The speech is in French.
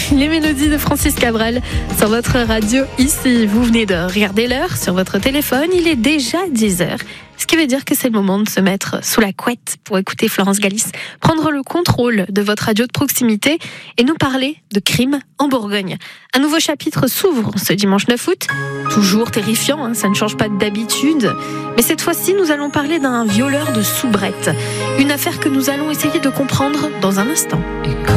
les mélodies de Francis Cabrel sur votre radio ici. Vous venez de regarder l'heure sur votre téléphone, il est déjà 10h. Ce qui veut dire que c'est le moment de se mettre sous la couette pour écouter Florence Galis, prendre le contrôle de votre radio de proximité et nous parler de crimes en Bourgogne. Un nouveau chapitre s'ouvre ce dimanche 9 août. Toujours terrifiant, ça ne change pas d'habitude. Mais cette fois-ci, nous allons parler d'un violeur de soubrette. Une affaire que nous allons essayer de comprendre dans un instant.